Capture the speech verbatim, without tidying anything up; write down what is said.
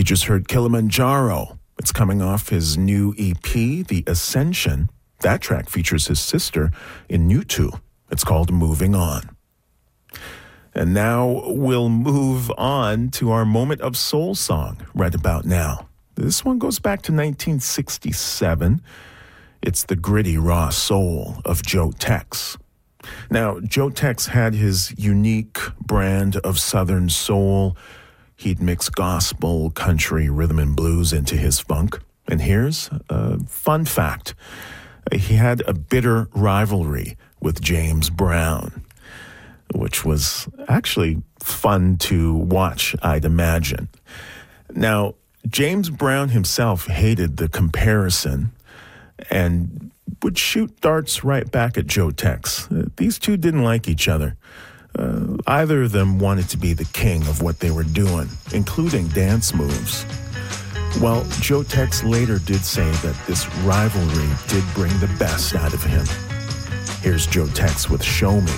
just heard Kilimanjaro. It's coming off his new E P, The Ascension. That track features his sister in U two. It's called Moving On. And now we'll move on to our moment of soul song right about now. This one goes back to nineteen sixty-seven. It's the gritty, raw soul of Joe Tex. Now, Joe Tex had his unique brand of Southern soul. He'd mix gospel, country, rhythm, and blues into his funk. And here's a fun fact. He had a bitter rivalry with James Brown, which was actually fun to watch, I'd imagine. Now, James Brown himself hated the comparison and would shoot darts right back at Joe Tex. Uh, these two didn't like each other. Uh, either of them wanted to be the king of what they were doing, including dance moves. Well, Joe Tex later did say that this rivalry did bring the best out of him. Here's Joe Tex with Show Me.